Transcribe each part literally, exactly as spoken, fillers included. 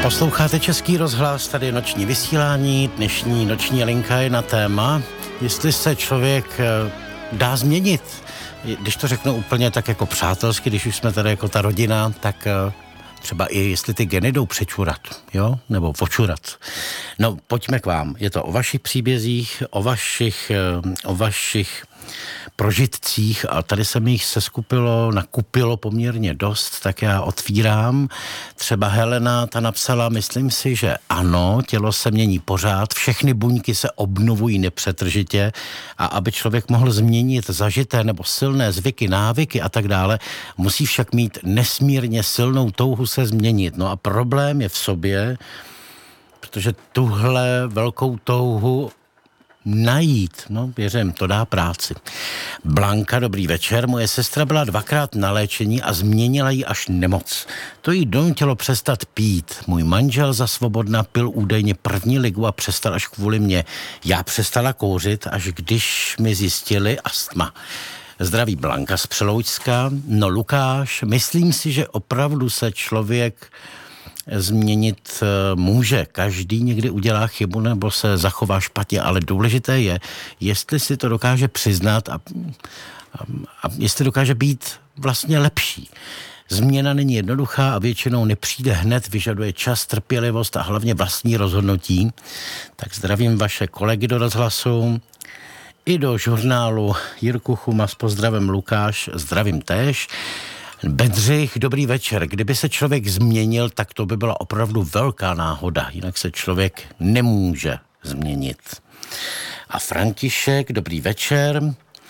Posloucháte Český rozhlas, tady je noční vysílání, dnešní noční linka je na téma, jestli se člověk dá změnit. Když to řeknu úplně tak jako přátelsky, když už jsme tady jako ta rodina, tak třeba i jestli ty geny jdou přečurat, jo, nebo počurat. No, pojďme k vám. Je to o vašich příbězích, o vašich, o vašich prožitcích a tady se mi jich seskupilo, nakupilo poměrně dost, tak já otvírám. Třeba Helena, ta napsala, myslím si, že ano, tělo se mění pořád, všechny buňky se obnovují nepřetržitě a aby člověk mohl změnit zažité nebo silné zvyky, návyky a tak dále, musí však mít nesmírně silnou touhu se změnit. No a problém je v sobě, protože tuhle velkou touhu najít, no věřím, to dá práci. Blanka, dobrý večer, moje sestra byla dvakrát na léčení a změnila ji až nemoc. To jí donutilo přestat pít. Můj manžel za svobodna pil údajně první ligu a přestal až kvůli mně. Já přestala kouřit, až když mi zjistili astma. Zdraví Blanka z Přeloučska. No Lukáš, myslím si, že opravdu se člověk změnit může. Každý někdy udělá chybu nebo se zachová špatně, ale důležité je, jestli si to dokáže přiznat a, a, a jestli dokáže být vlastně lepší. Změna není jednoduchá a většinou nepřijde hned, vyžaduje čas, trpělivost a hlavně vlastní rozhodnutí. Tak zdravím vaše kolegy do rozhlasu i do žurnálu Jirku Chuma s pozdravem Lukáš, zdravím též. Bedřich, dobrý večer. Kdyby se člověk změnil, tak to by byla opravdu velká náhoda. Jinak se člověk nemůže změnit. A František, dobrý večer.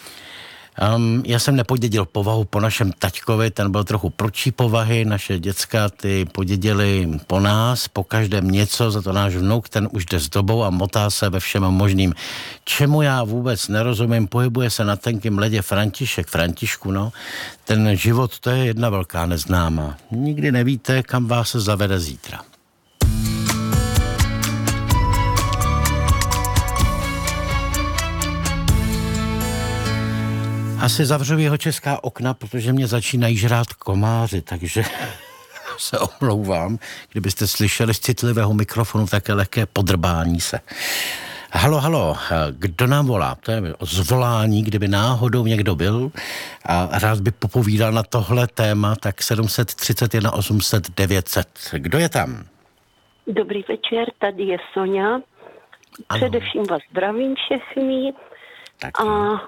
Um, já jsem nepodědil povahu po našem taťkovi, ten byl trochu prudší povahy, naše děcka ty podědili po nás, po každém něco, za to náš vnuk, ten už jde s dobou a motá se ve všem možným. Čemu já vůbec nerozumím, pohybuje se na tenkým ledě František, Františku, no, ten život to je jedna velká neznámá. Nikdy nevíte, kam vás se zavede zítra. Asi zavřu jeho česká okna, protože mě začínají žrát komáři, takže se omlouvám. Kdybyste slyšeli z citlivého mikrofonu také lehké podrbání se. Halo, halo, kdo nám volá? To je zvolání, kdyby náhodou někdo byl a rád by popovídal na tohle téma, tak sedm set třicet jedna osm set devět set. Kdo je tam? Dobrý večer, tady je Soňa. Především vás zdravím všechny. Tak. A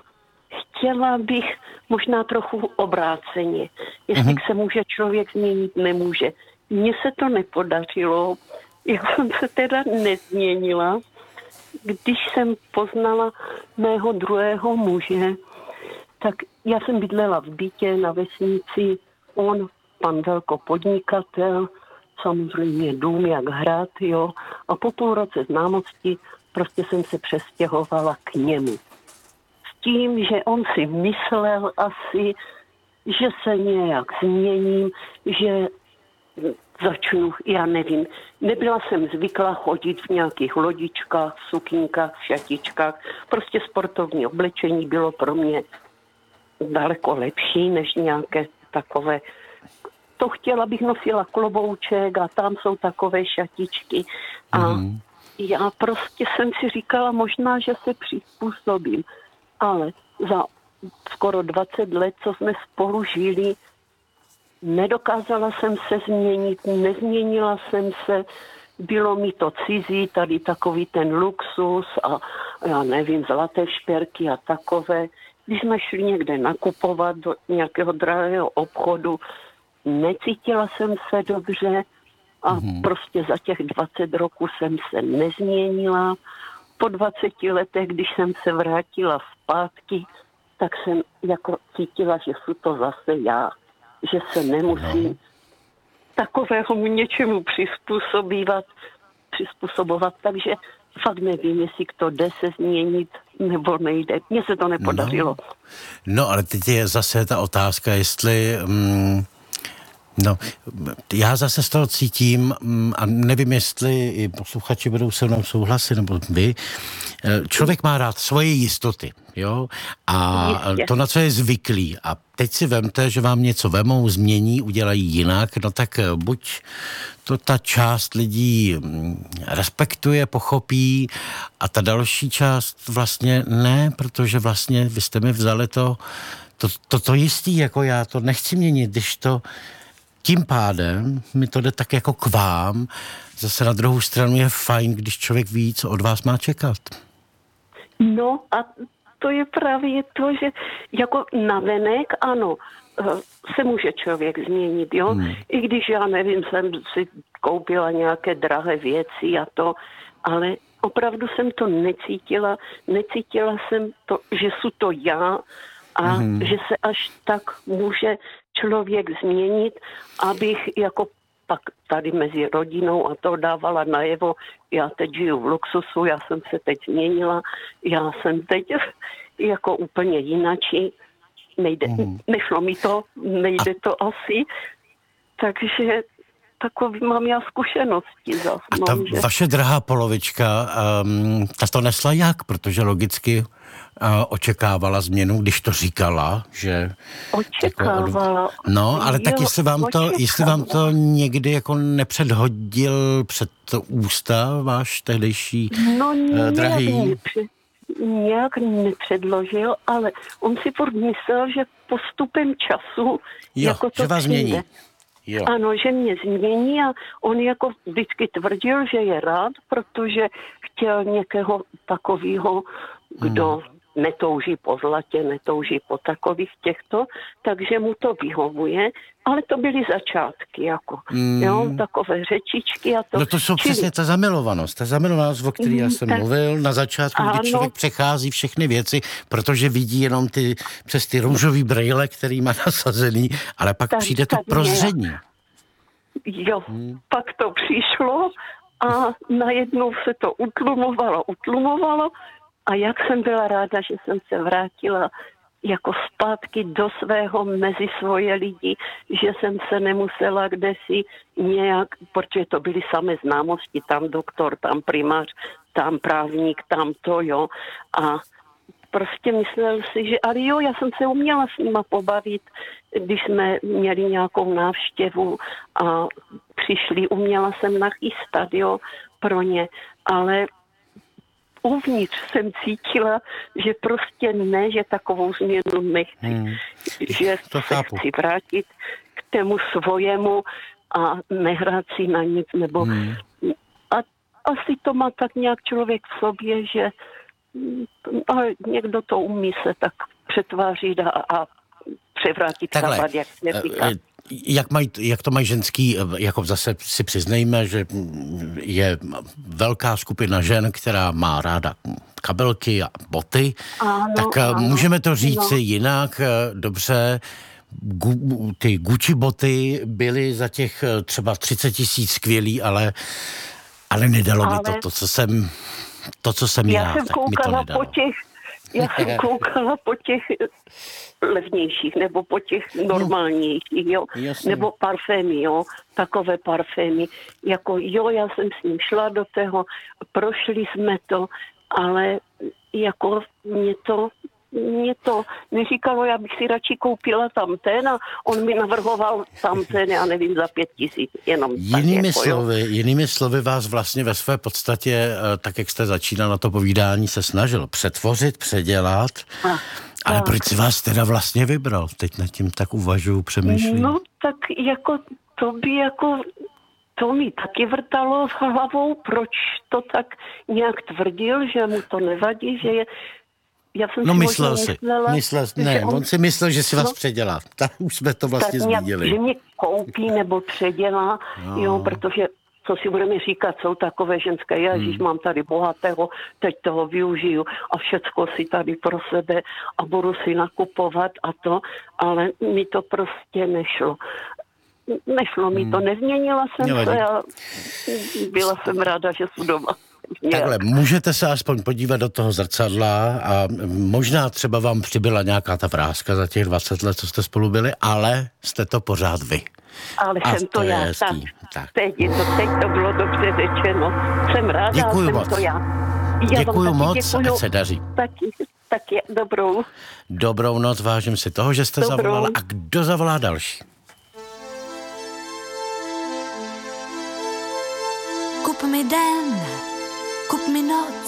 chtěla bych možná trochu obráceně. Jestli uh-huh. se může člověk změnit, nemůže. Mně se to nepodařilo. Já jsem se teda nezměnila. Když jsem poznala mého druhého muže, tak já jsem bydlela v bytě na vesnici. On, pan velkopodnikatel, samozřejmě dům jak hrad, jo. A po půl roce známosti prostě jsem se přestěhovala k němu. Tím, že on si myslel asi, že se nějak změním, že začnu, já nevím, nebyla jsem zvyklá chodit v nějakých lodičkách, sukínkách, šatičkách, prostě sportovní oblečení bylo pro mě daleko lepší než nějaké takové. To chtěla bych nosila klobouček a tam jsou takové šatičky a mm. já prostě jsem si říkala možná, že se přizpůsobím. Ale za skoro dvacet let, co jsme spolu žili, nedokázala jsem se změnit, nezměnila jsem se, bylo mi to cizí, tady takový ten luxus a já nevím, zlaté šperky a takové. Když jsme šli někde nakupovat do nějakého drahého obchodu, necítila jsem se dobře a mm-hmm. prostě za těch dvacet roků jsem se nezměnila. Po dvaceti letech, když jsem se vrátila zpátky, tak jsem jako cítila, že jsou to zase já, že se nemusím no. takového něčemu přizpůsobovat, přizpůsobovat, takže fakt nevím, jestli to jde se změnit, nebo nejde. Mně se to nepodařilo. No, no ale teď je zase ta otázka, jestli... Mm, No, já zase z toho cítím, a nevím, jestli i posluchači budou se mnou souhlasit, nebo vy, člověk má rád svoje jistoty, jo, a Jistě. to, na co je zvyklý. A teď si vemte, že vám něco vemou, změní, udělají jinak, no tak buď to ta část lidí respektuje, pochopí, a ta další část vlastně ne, protože vlastně vy jste mi vzali to, to, to, to jistý, jako já to nechci měnit, když to tím pádem mi to jde tak jako k vám. Zase na druhou stranu je fajn, když člověk ví, co od vás má čekat. No a to je právě to, že jako navenek, ano, se může člověk změnit, jo. Hmm. I když já nevím, jsem si koupila nějaké drahé věci a to, ale opravdu jsem to necítila. Necítila jsem to, že jsou to já a hmm. že se až tak může člověk změnit, abych jako pak tady mezi rodinou a to dávala najevo, já teď žiju v luxusu, já jsem se teď změnila, já jsem teď jako úplně jinačí, nejde, mm. nešlo mi to, nejde a... to asi, takže takový mám já zkušenosti zase. A ta že... vaše drahá polovička, um, ta to nesla jak? Protože logicky uh, očekávala změnu, když to říkala, že... Očekávala. Jako, no, ale jo, tak jestli vám, to, jestli vám to někdy jako nepředhodil před to ústa váš tehdejší no, uh, drahý... Nepřed, nějak nepředložil, ale on si furt myslel, že postupem času jo, jako to že vás přijde. Změní. Jo. Ano, že mě změní a on jako vždycky tvrdil, že je rád, protože chtěl někoho takového, kdo hmm. netouží po zlatě, netouží po takových těchto, takže mu to vyhovuje, ale to byly začátky, jako, hmm. jo, takové řečičky a to. No to jsou Čili... přesně ta zamilovanost, ta zamilovanost, o které já jsem tak... mluvil na začátku, kdy ano. člověk přechází všechny věci, protože vidí jenom ty, přes ty růžový brejle, který má nasazený, ale pak tak, přijde to prozření. Jo, hmm. pak to přišlo a najednou se to utlumovalo, utlumovalo a jak jsem byla ráda, že jsem se vrátila jako zpátky do svého, mezi svoje lidi, že jsem se nemusela kdesi nějak, protože to byly samé známosti, tam doktor, tam primář, tam právník, tam to, jo, a prostě myslel si, že ale jo, já jsem se uměla s nima pobavit, když jsme měli nějakou návštěvu a přišli, uměla jsem nachystat, jo, pro ně, ale uvnitř jsem cítila, že prostě ne, že takovou změnu nechci, hmm. že to se chápu. chci vrátit k tému svojemu a nehrát si na nic, nebo hmm. a asi to má tak nějak člověk v sobě, že a někdo to umí se tak přetvářit a, a převrátit kabát, jak se říká. Jak, maj, jak to mají ženský, jako zase si přiznejme, že je velká skupina žen, která má ráda kabelky a boty, ano, tak ano, můžeme to říct no. jinak, dobře, gu, ty Gucci boty byly za těch třeba třicet tisíc skvělý, ale, ale nedalo ale... mi to, to, co jsem... To, co jsem já, já jsem tak mi to nedalo. Po těch, já jsem koukala po těch levnějších, nebo po těch normálnějších, jo, Jasně. nebo parfémy, jo, takové parfémy. Jako jo, já jsem s ním šla do toho, prošli jsme to, ale jako mě to, mě to neříkalo, já bych si radši koupila tamten a on mi navrhoval tamten, já nevím, za pět tisíc, jenom jinými tak, slovy, jo. Jinými slovy vás vlastně ve své podstatě, tak jak jste začínal na to povídání, se snažil přetvořit, předělat, a, ale tak. Proč si vás teda vlastně vybral? Teď nad tím tak uvažuju, přemýšlím. No tak jako to by jako... To mi taky vrtalo s hlavou, proč to tak nějak tvrdil, že mu to nevadí, že je... Já jsem no si myslel si, myslela, myslel, ne, on, on si myslel, že si vás no, předělá. Tak už jsme to vlastně tak zmínili. Že mě koupí nebo předělá, no. jo, protože co si budeme říkat, jsou takové ženské, ježiš, hmm. mám tady bohatého, teď toho využiju a všecko si tady pro sebe a budu si nakupovat a to, ale mi to prostě nešlo. Nešlo mi to, nezměnila jsem Nevadí. se a byla jsem ráda, že jsou doma. Takhle, můžete se aspoň podívat do toho zrcadla a možná třeba vám přibyla nějaká ta vráska za těch dvacet let, co jste spolu byli, ale jste to pořád vy. Ale a jsem to, to já, tak, tak. Teď, to, teď to bylo dobře řečeno. Jsem ráda, děkuju jsem moc. to já. já děkuju moc, děkuju, ať se daří. Taky, taky, dobrou. Dobrou noc, vážím si toho, že jste dobrou. zavolala. A kdo zavolá další? Kup mi den, kup mi noc,